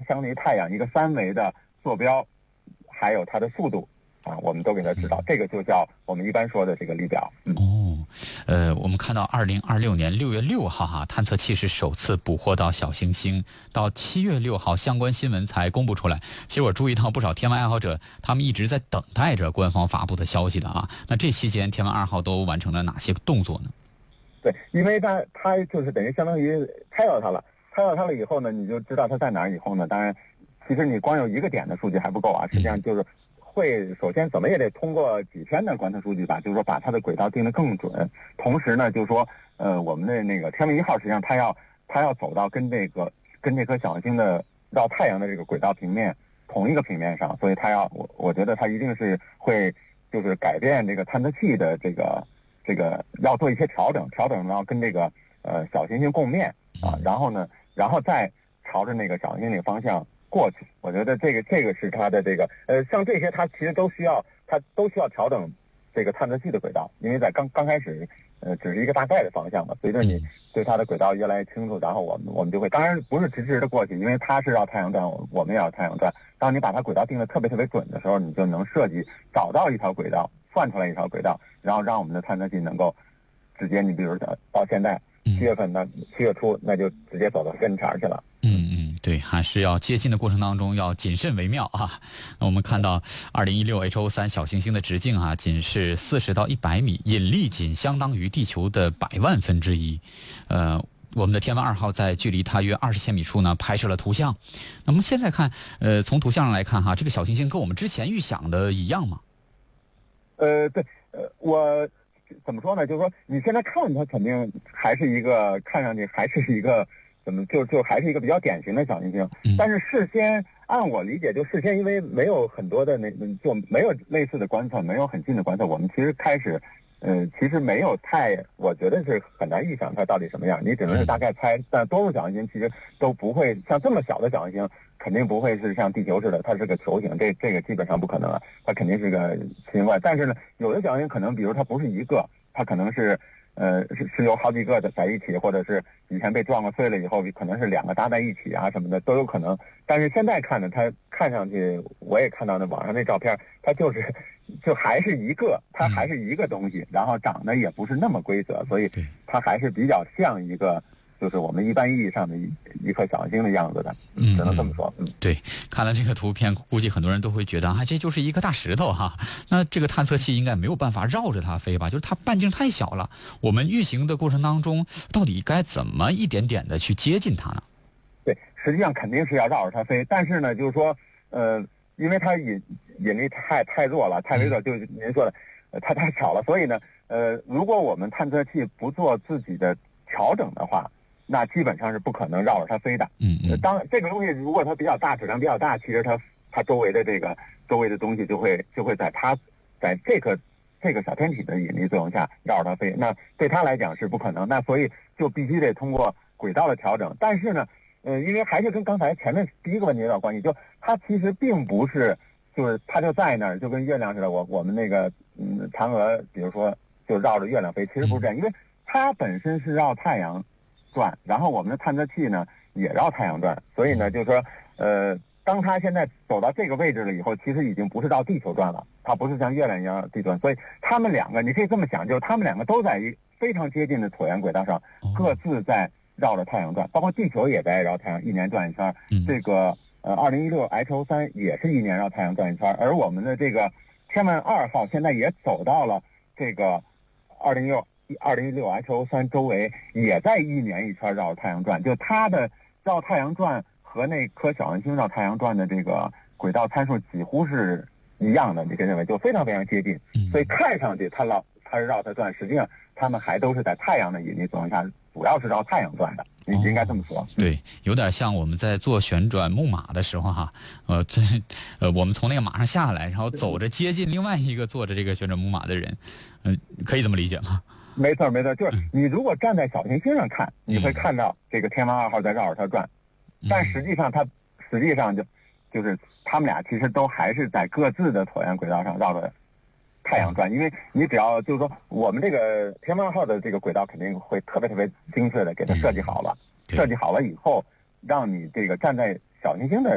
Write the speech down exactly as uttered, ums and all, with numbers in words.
相对于太阳一个三维的坐标，还有它的速度啊，我们都给它知道，这个就叫我们一般说的这个力表。嗯、 哦，呃，我们看到二零二六年六月六号哈，探测器是首次捕获到小行星，到七月六号相关新闻才公布出来。其实我注意到不少天文爱好者，他们一直在等待着官方发布的消息的啊。那这期间天文二号都完成了哪些动作呢？ 对，因为它它就是等于相当于拍到它了，拍到它了以后呢，你就知道它在哪儿以后呢，当然，其实你光有一个点的数据还不够啊，实际上就是会首先怎么也得通过几天的观测数据吧，就是说把它的轨道定得更准，同时呢，就是说呃我们的那个天问一号实际上它要它要走到跟这个跟这颗小行星的绕太阳的这个轨道平面同一个平面上，所以它要我我觉得它一定是会就是改变这个探测器的这个。这个要做一些调整，调整要跟这个呃小行星共面啊，然后呢，然后再朝着那个小行星那个方向过去。我觉得这个这个是它的这个呃，像这些它其实都需要它都需要调整这个探测器的轨道，因为在刚刚开始呃只是一个大概的方向嘛。随着你对它的轨道越来越清楚，然后我们我们就会当然不是直直的过去，因为它是绕太阳转，我们也要太阳转。当你把它轨道定得特别特别准的时候，你就能设计找到一条轨道。算出来一条轨道，然后让我们的探测器能够直接，你比如到现在七月份呢，七月初那就直接走到跟前去了。 嗯嗯，对，还是要接近的过程当中要谨慎为妙啊。那我们看到二零一六 H O 三 小行星的直径啊，仅是四十到一百米，引力仅相当于地球的百万分之一。呃，我们的天问二号在距离它约二十千米处呢拍摄了图像。那么现在看，呃，从图像上来看哈，这个小行星跟我们之前预想的一样吗？ 呃，对，呃，我怎么说呢？就是说，你现在看它肯定还是一个看上去还是一个怎么就就还是一个比较典型的小行星。 嗯、 但是事先按我理解，就事先因为没有很多的那就没有类似的观测，没有很近的观测，我们其实开始，呃，其实没有太，我觉得是很难预想它到底什么样。你只能是大概猜，但多数小行星其实都不会像这么小的小行星。肯定不会是像地球似的，它是个球形，这这个基本上不可能啊，它肯定是个奇形怪。但是呢，有的小行星可能，比如它不是一个，它可能是，呃，是是由好几个的在一起，或者是以前被撞了碎了以后，可能是两个搭在一起啊什么的都有可能。但是现在看呢，它看上去，我也看到那网上那照片，它就是就还是一个，它还是一个东西，然后长得也不是那么规则，所以它还是比较像一个。就是我们一般意义上的一一颗小行星的样子的，嗯，只能这么说。嗯， 对，看了这个图片，估计很多人都会觉得啊，这就是一颗大石头哈。那这个探测器应该没有办法绕着它飞吧？就是它半径太小了。我们运行的过程当中，到底该怎么一点点的去接近它呢？ 对，实际上肯定是要绕着它飞，但是呢，就是说，呃，因为它引引力太太弱了，太微弱，就是您说的，呃，它太小了，所以呢，呃，如果我们探测器不做自己的调整的话。那基本上是不可能绕着它飞的。 嗯嗯。 当这个东西如果它比较大，质量比较大，其实它它周围的这个周围的东西就会就会在它在这个这个小天体的引力作用下绕着它飞。那对它来讲是不可能。那所以就必须得通过轨道的调整。但是呢，呃，因为还是跟刚才前面第一个问题有点关系，就它其实并不是就是它就在那儿，就跟月亮似的。我我们那个嗯嫦娥，比如说就绕着月亮飞，其实不是这样，因为它本身是绕太阳。转，然后我们的探测器呢也绕太阳转，所以呢，就是说，呃，当它现在走到这个位置了以后，其实已经不是绕地球转了，它不是像月亮一样地转，所以他们两个，你可以这么想，就是他们两个都在一非常接近的椭圆轨道上，各自在绕着太阳转，包括地球也在绕太阳一年转一圈，这个呃，二零一六 H O 三也是一年绕太阳转一圈，而我们的这个天问二号现在也走到了这个二零一六。二零一六 H O 三周围也在一年一圈绕太阳转，就它的绕太阳转和那颗小行星绕太阳转的这个轨道参数几乎是一样的，你可以认为就非常非常接近。所以看上去它绕它是绕它转，实际上它们还都是在太阳的引力作用下，主要是绕太阳转的。你应该这么说。 哦、对，有点像我们在做旋转木马的时候哈，呃，这呃，我们从那个马上下来，然后走着接近另外一个坐着这个旋转木马的人，嗯、呃，可以这么理解吗？ 没错没错，就是你如果站在小行星上看，你会看到这个天问二号在绕着它转，但实际上它实际上就就是他们俩其实都还是在各自的椭圆轨道上绕着太阳转，因为你只要就是说我们这个天问二号的这个轨道肯定会特别特别精确的给它设计好了，设计好了以后，让你这个站在小行星的